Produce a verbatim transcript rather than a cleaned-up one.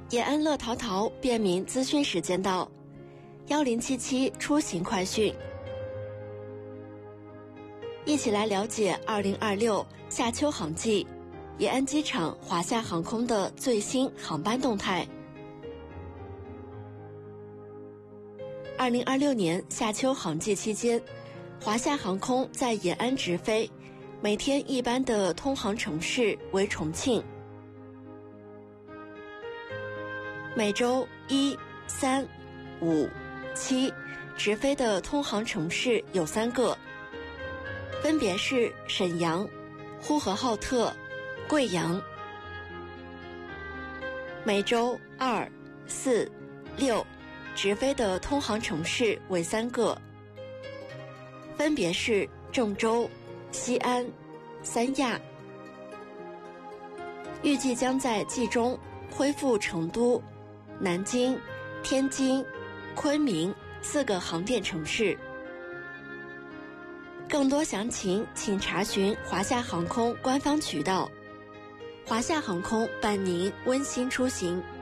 延安乐淘淘便民资讯时间到，幺零七七出行快讯，一起来了解二零二六夏秋航季延安机场华夏航空的最新航班动态。二零二六年夏秋航季期间，华夏航空在延安直飞，每天一班的通航城市为重庆。每周一、三、五、七直飞的通航城市有三个，分别是沈阳、呼和浩特、贵阳。每周二、四、六直飞的通航城市为三个，分别是郑州、西安、三亚。预计将在季中恢复成都、南京、天津、昆明四个航点城市。更多详情请查询华夏航空官方渠道。华夏航空伴您温馨出行。